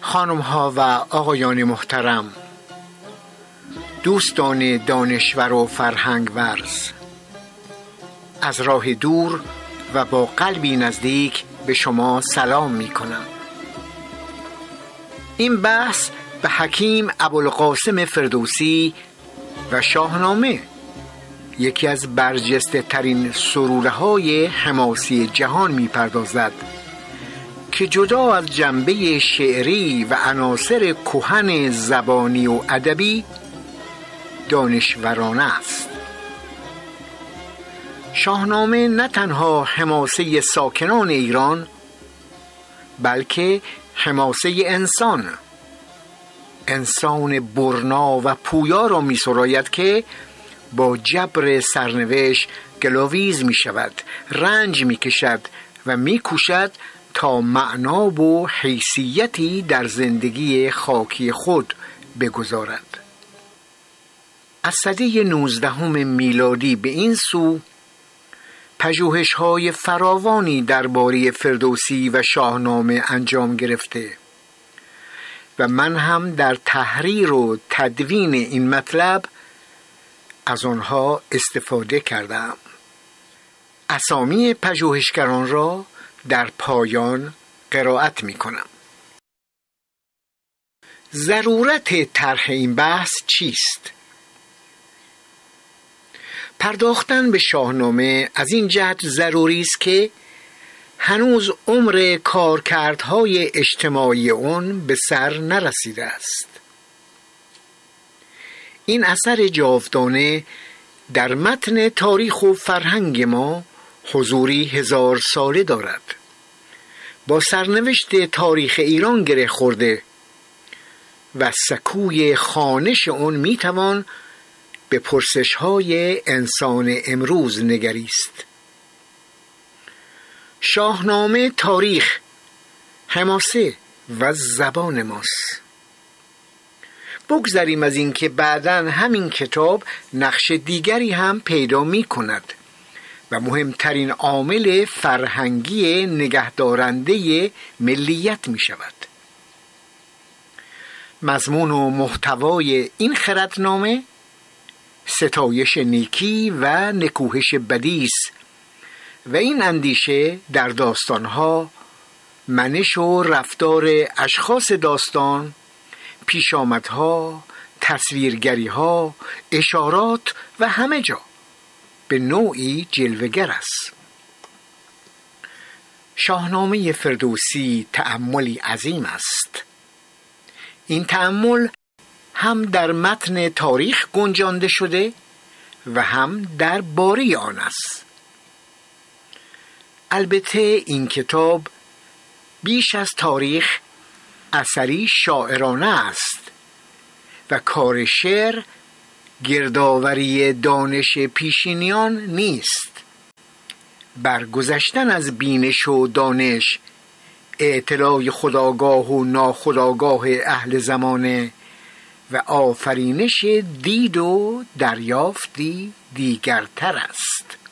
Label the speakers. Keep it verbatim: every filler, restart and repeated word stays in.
Speaker 1: خانم ها و آقایان محترم، دوستان دانشور و فرهنگ ورز، از راه دور و با قلبی نزدیک به شما سلام می کنم. این بحث به حکیم ابوالقاسم فردوسی و شاهنامه، یکی از برجسته ترین سروره های حماسی جهان می پردازد که جدا از جنبه شعری و عناصر کهن زبانی و ادبی دانشورانه است. شاهنامه نه تنها حماسه ساکنان ایران، بلکه حماسه انسان انسان برنا و پویا را می سراید که با جبر سرنوشت گلاویز می شود، رنج می کشد و می کوشد تا معنا و حیثیتی در زندگی خاکی خود بگذارد. از سده نوزدهم میلادی به این سو پژوهش‌های فراوانی درباره فردوسی و شاهنامه انجام گرفته و من هم در تحریر و تدوین این مطلب از آنها استفاده کردم. اسامی پژوهشگران را در پایان قرائت می کنم. ضرورت طرح این بحث چیست؟ پرداختن به شاهنامه از این جهت ضروری است که هنوز عمر کارکردهای اجتماعی آن به سر نرسیده است. این اثر جاودانه در متن تاریخ و فرهنگ ما حضوری هزار ساله دارد. با سرنوشت تاریخ ایران گره خورده و سکوی خوانش آن میتوان به پرسش‌های انسان امروز نگریست. شاهنامه تاریخ، حماسه و زبان ماست. بگذریم از این که بعداً همین کتاب نقش دیگری هم پیدا می کند و مهمترین عامل فرهنگی نگهدارنده ملیت می شود. مضمون و محتوای این خردنامه ستایش نیکی و نکوهش بدی است و این اندیشه در داستانها، منش و رفتار اشخاص داستان، پیشامدها، تصویرگریها، اشارات و همه جا به نوعی جلوه‌گر است. شاهنامه فردوسی تأملی عظیم است. این تأمل هم در متن تاریخ گنجانده شده و هم در باره آن است. البته این کتاب بیش از تاریخ اثری شاعرانه است و کار شعر گردآوری دانش پیشینیان نیست. برگذشتن از بینش و دانش، اطلاع خودآگاه و ناخودآگاه اهل زمانه و آفرینش دید و دریافتی دیگرتر است.